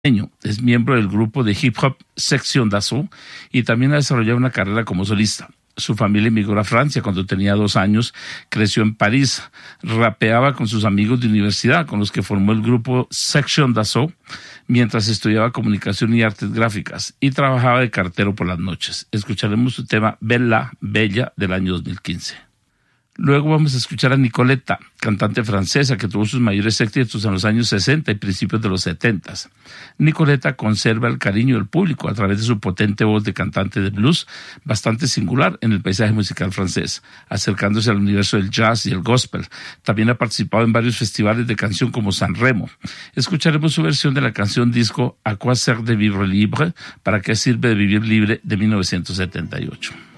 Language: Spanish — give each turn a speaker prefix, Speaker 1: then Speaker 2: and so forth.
Speaker 1: Es miembro del grupo de hip hop Section d'Assaut y también ha desarrollado una carrera como solista. Su familia emigró a Francia cuando tenía 2 años, creció en París, rapeaba con sus amigos de universidad con los que formó el grupo Section d'Assaut mientras estudiaba comunicación y artes gráficas y trabajaba de cartero por las noches. Escucharemos su tema Bella, Bella del año 2015. Luego vamos a escuchar a Nicoletta, cantante francesa que tuvo sus mayores éxitos en los años 60 y principios de los 70. Nicoletta conserva el cariño del público a través de su potente voz de cantante de blues, bastante singular en el paisaje musical francés, acercándose al universo del jazz y el gospel. También ha participado en varios festivales de canción como San Remo. Escucharemos su versión de la canción disco A quoi sert de vivre libre, ¿para qué sirve de vivir libre?, de 1978.